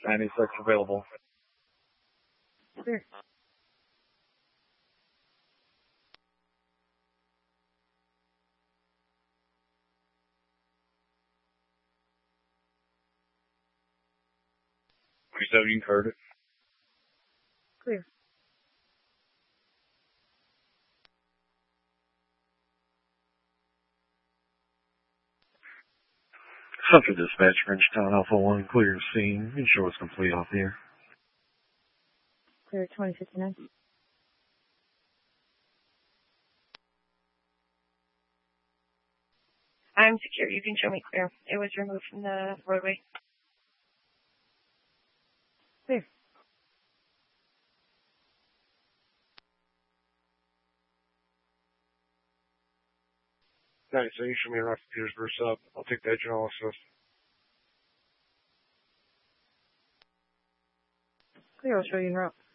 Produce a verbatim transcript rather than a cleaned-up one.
ninety-six available. Clear. twenty-seven card. Clear. Central Dispatch, Frenchtown Alpha one, clear scene. You show us complete off the air. Clear twenty fifty-nine. I'm secure. You can show me clear. It was removed from the roadway. Clear. Nice. So you show me around Petersburg sub. I'll take the edge analysis. Clear. I'll show you in route.